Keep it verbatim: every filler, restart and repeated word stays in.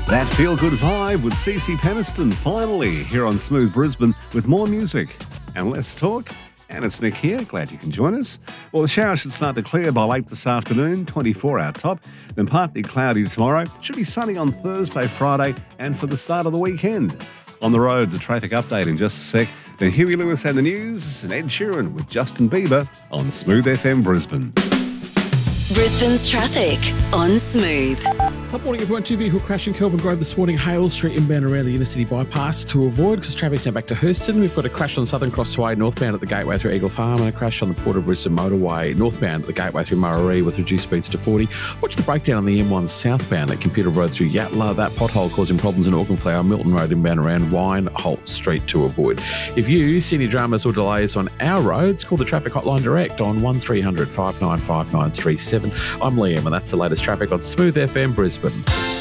That feel-good vibe with Cece Peniston finally here on Smooth Brisbane with more music and less talk. And it's Nick here. Glad you can join us. Well, the shower should start to clear by late this afternoon, twenty-four hour top. Then partly cloudy tomorrow. Should be sunny on Thursday, Friday, and for the start of the weekend. On the roads, a traffic update in just a sec. Then Huey Lewis and the news, and Ed Sheeran with Justin Bieber on Smooth F M Brisbane. Brisbane's traffic on Smooth. Good morning, everyone. Two vehicle crash in Kelvin Grove this morning. Hale Street inbound around the inner city bypass to avoid because traffic's now back to Hurston. We've got a crash on Southern Crossway northbound at the gateway through Eagle Farm and a crash on the Port of Brisbane motorway northbound at the gateway through Murray with reduced speeds to forty. Watch the breakdown on the M one southbound at Computer Road through Yatala. That pothole causing problems in Auchenflower, Milton Road inbound around Wine Holt Street to avoid. If you see any dramas or delays on our roads, call the traffic hotline direct on one three hundred, five nine five nine three seven. I'm Liam and that's the latest traffic on Smooth F M Brisbane.